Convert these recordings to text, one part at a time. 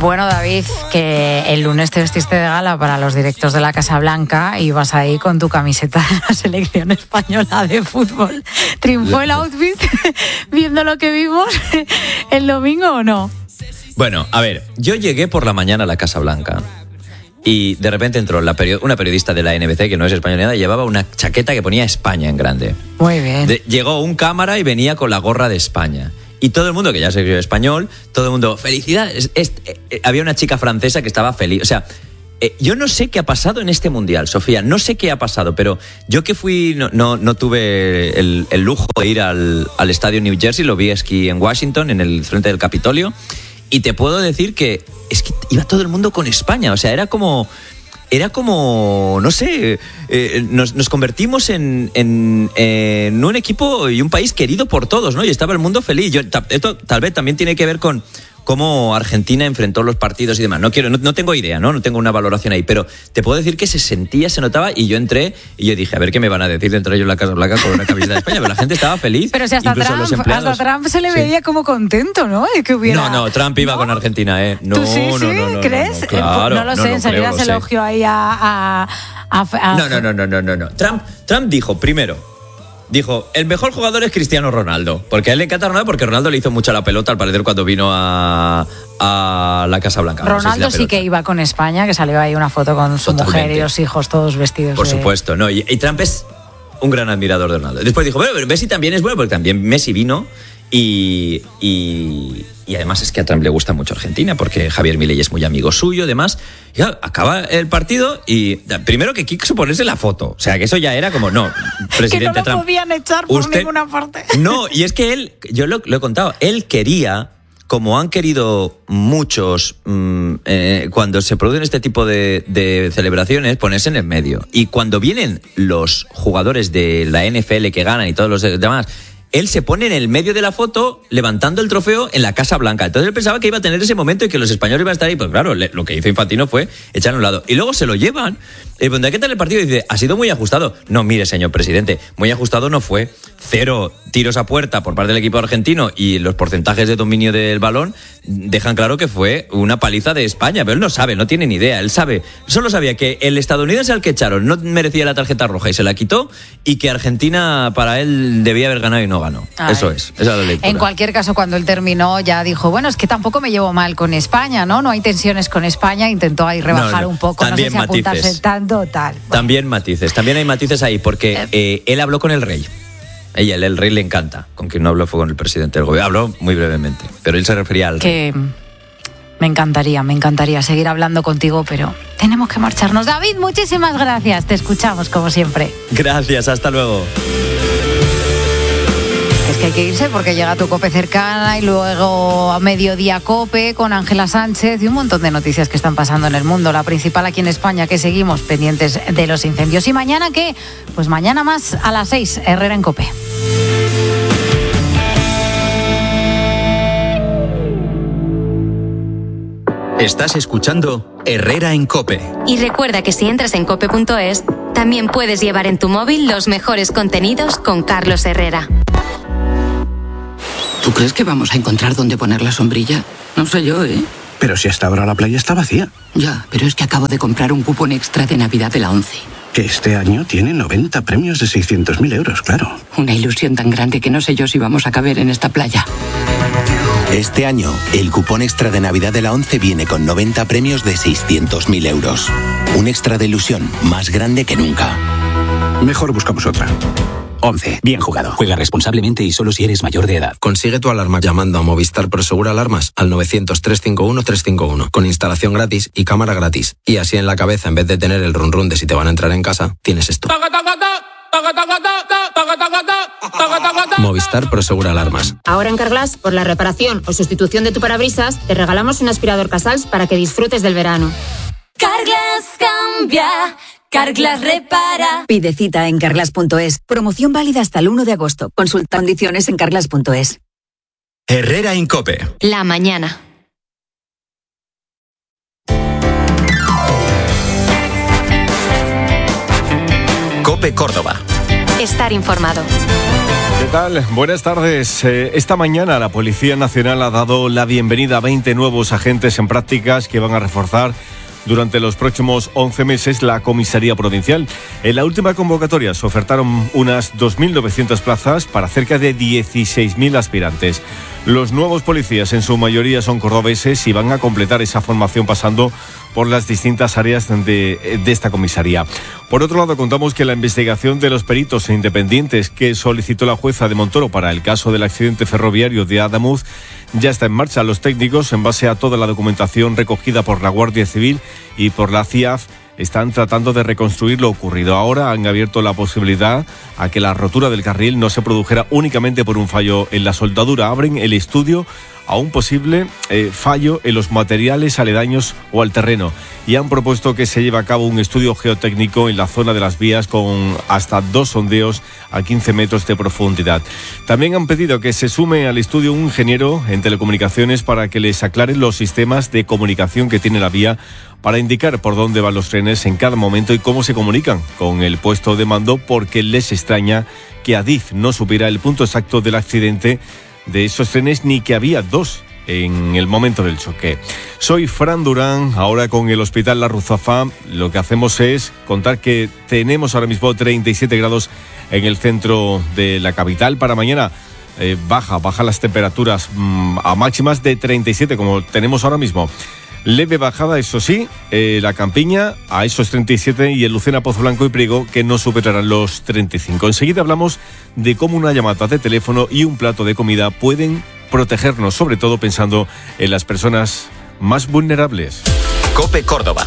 Bueno, David, que el lunes te vestiste de gala para los directos de la Casa Blanca y vas ahí con tu camiseta de la selección española de fútbol. ¿Triunfó el outfit viendo lo que vimos el domingo o no? Bueno, a ver, yo llegué por la mañana a la Casa Blanca y de repente entró una periodista de la NBC, que no es española ni nada, y llevaba una chaqueta que ponía España en grande. Muy bien. Llegó un cámara y venía con la gorra de España. Y todo el mundo, que ya se vio español, todo el mundo, felicidades. Había una chica francesa que estaba feliz. O sea, yo no sé qué ha pasado en este Mundial, Sofía. No sé qué ha pasado, pero yo que fui, no tuve el lujo de ir al estadio New Jersey, lo vi aquí en Washington, en el frente del Capitolio, y te puedo decir que es que iba todo el mundo con España. O sea, era como, no sé, nos convertimos en un equipo y un país querido por todos, ¿no? Y estaba el mundo feliz. Esto tal vez también tiene que ver con cómo Argentina enfrentó los partidos y demás. No tengo idea, ¿no? No tengo una valoración ahí, pero te puedo decir que se sentía, se notaba, y yo entré y yo dije, a ver qué me van a decir de entrar yo en la Casa Blanca con una camiseta de España, pero la gente estaba feliz. Pero si hasta Trump se le veía como contento, ¿no? De que hubiera... No, Trump iba con Argentina, ¿eh? No, ¿Tú sí? No, ¿Crees? Claro, no lo sé, enseguida se elogió ahí a... No. Trump dijo, el mejor jugador es Cristiano Ronaldo, porque a él le encanta Ronaldo, porque Ronaldo le hizo mucho la pelota al parecer cuando vino a la Casa Blanca. Ronaldo sí que iba con España, que salió ahí una foto con su mujer y los hijos todos vestidos. Por supuesto, no. Y Trump es un gran admirador de Ronaldo. Después dijo, bueno, Messi también es bueno, porque también Messi vino y además es que a Trump le gusta mucho Argentina, porque Javier Milei es muy amigo suyo, además. Y claro, acaba el partido y primero que quiso ponerse la foto. O sea, que eso ya era como, no, presidente que no lo Trump, podían echar por ninguna parte. No, y es que él, yo lo he contado, él quería, como han querido muchos cuando se producen este tipo de celebraciones, ponerse en el medio. Y cuando vienen los jugadores de la NFL que ganan y todos los demás, él se pone en el medio de la foto levantando el trofeo en la Casa Blanca. Entonces él pensaba que iba a tener ese momento y que los españoles iban a estar ahí. Pues claro, lo que hizo Infantino fue echarlo a un lado. Y luego se lo llevan. Y cuando hay que tal el partido, dice, ha sido muy ajustado. No, mire, señor presidente, muy ajustado no fue. 0 tiros a puerta por parte del equipo argentino y los porcentajes de dominio del balón dejan claro que fue una paliza de España. Pero él no sabe, no tiene ni idea. Él solo sabía que el estadounidense al que echaron no merecía la tarjeta roja y se la quitó, y que Argentina para él debía haber ganado y no ganó. Ay. Esa es la lectura. En cualquier caso, cuando él terminó ya dijo, bueno, es que tampoco me llevo mal con España, ¿no? No hay tensiones con España, intentó ahí rebajar un poco, no sé si apuntarse tanto o tal. Bueno. También hay matices ahí, porque él habló con el rey. El rey le encanta, con quien no habló fue con el presidente del gobierno, habló muy brevemente, pero él se refería al rey. Que me encantaría seguir hablando contigo, pero tenemos que marcharnos. David, muchísimas gracias, te escuchamos como siempre. Gracias, hasta luego. Es que hay que irse porque llega tu COPE cercana y luego a mediodía COPE con Ángela Sánchez y un montón de noticias que están pasando en el mundo. La principal aquí en España, que seguimos pendientes de los incendios. ¿Y mañana qué? Pues mañana más a las 6, Herrera en COPE. Estás escuchando Herrera en COPE. Y recuerda que si entras en cope.es, también puedes llevar en tu móvil los mejores contenidos con Carlos Herrera. ¿Tú crees que vamos a encontrar dónde poner la sombrilla? No sé yo, ¿eh? Pero si hasta ahora la playa está vacía. Ya, pero es que acabo de comprar un cupón extra de Navidad de la ONCE. Que este año tiene 90 premios de 600.000 euros, claro. Una ilusión tan grande que no sé yo si vamos a caber en esta playa. Este año, el cupón extra de Navidad de la ONCE viene con 90 premios de 600.000 euros. Un extra de ilusión más grande que nunca. Mejor buscamos otra. 11. Bien jugado. Juega responsablemente y solo si eres mayor de edad. Consigue tu alarma llamando a Movistar Prosegur Alarmas al 900-351-351 con instalación gratis y cámara gratis. Y así en la cabeza, en vez de tener el run run de si te van a entrar en casa, tienes esto. Movistar Prosegur Alarmas. Ahora en Carglass, por la reparación o sustitución de tu parabrisas, te regalamos un aspirador Casals para que disfrutes del verano. Carglass cambia. Carglass repara. Pide cita en carglass.es. Promoción válida hasta el 1 de agosto. Consulta condiciones en carglass.es. Herrera en COPE. La mañana. COPE Córdoba. Estar informado. ¿Qué tal? Buenas tardes. Esta mañana la Policía Nacional ha dado la bienvenida a 20 nuevos agentes en prácticas que van a reforzar durante los próximos 11 meses la comisaría provincial. En la última convocatoria se ofertaron unas 2.900 plazas para cerca de 16.000 aspirantes. Los nuevos policías en su mayoría son cordobeses y van a completar esa formación pasando por las distintas áreas de esta comisaría. Por otro lado, contamos que la investigación de los peritos independientes que solicitó la jueza de Montoro para el caso del accidente ferroviario de Adamuz ya está en marcha. Los técnicos, en base a toda la documentación recogida por la Guardia Civil y por la CIAF, están tratando de reconstruir lo ocurrido. Ahora han abierto la posibilidad a que la rotura del carril no se produjera únicamente por un fallo en la soldadura. Abren el estudio a un posible fallo en los materiales aledaños o al terreno y han propuesto que se lleve a cabo un estudio geotécnico en la zona de las vías con hasta 2 sondeos a 15 metros de profundidad. También han pedido que se sume al estudio un ingeniero en telecomunicaciones para que les aclaren los sistemas de comunicación que tiene la vía para indicar por dónde van los trenes en cada momento y cómo se comunican con el puesto de mando, porque les extraña que Adif no supiera el punto exacto del accidente de esos trenes ni que había 2 en el momento del choque. Soy Fran Durán, ahora con el Hospital La Ruzafa. Lo que hacemos es contar que tenemos ahora mismo 37 grados en el centro de la capital. Para mañana baja las temperaturas a máximas de 37 como tenemos ahora mismo. Leve bajada, eso sí, la Campiña a esos 37 y el Lucena, Pozo Blanco y Priego que no superarán los 35. Enseguida hablamos de cómo una llamada de teléfono y un plato de comida pueden protegernos, sobre todo pensando en las personas más vulnerables. COPE Córdoba.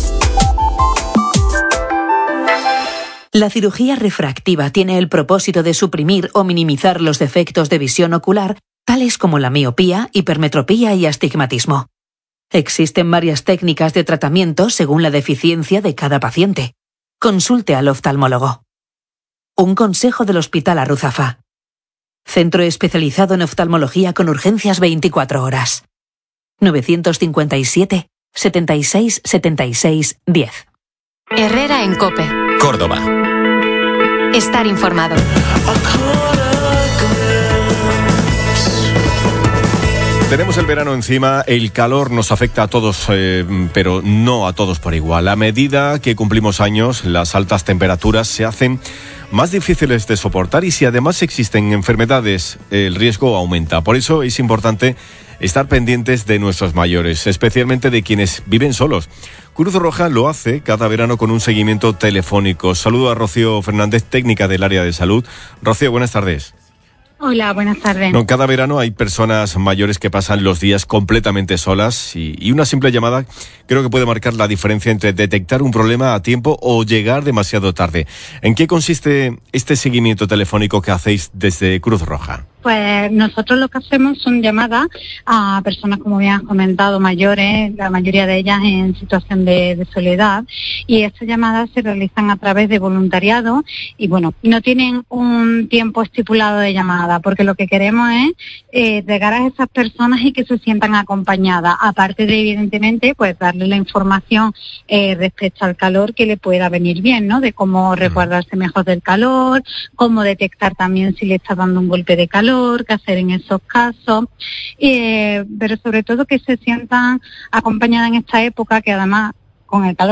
La cirugía refractiva tiene el propósito de suprimir o minimizar los defectos de visión ocular, tales como la miopía, hipermetropía y astigmatismo. Existen varias técnicas de tratamiento según la deficiencia de cada paciente. Consulte al oftalmólogo. Un consejo del Hospital La Ruzafa. Centro especializado en oftalmología con urgencias 24 horas. 957 76 76 10. Herrera en COPE. Córdoba. Estar informado. Tenemos el verano encima, el calor nos afecta a todos, pero no a todos por igual. A medida que cumplimos años, las altas temperaturas se hacen más difíciles de soportar y si además existen enfermedades, el riesgo aumenta. Por eso es importante estar pendientes de nuestros mayores, especialmente de quienes viven solos. Cruz Roja lo hace cada verano con un seguimiento telefónico. Saludo a Rocío Fernández, técnica del área de salud. Rocío, buenas tardes. Hola, buenas tardes. No, cada verano hay personas mayores que pasan los días completamente solas y una simple llamada creo que puede marcar la diferencia entre detectar un problema a tiempo o llegar demasiado tarde. ¿En qué consiste este seguimiento telefónico que hacéis desde Cruz Roja? Pues nosotros lo que hacemos son llamadas a personas, como bien has comentado, mayores, la mayoría de ellas en situación de soledad, y estas llamadas se realizan a través de voluntariado y bueno, no tienen un tiempo estipulado de llamada, porque lo que queremos es llegar a esas personas y que se sientan acompañadas, aparte de evidentemente pues darle la información respecto al calor que le pueda venir bien, ¿no? De cómo resguardarse mejor del calor, cómo detectar también si le está dando un golpe de calor, qué hacer en esos casos, pero sobre todo que se sientan acompañadas en esta época que además con el calor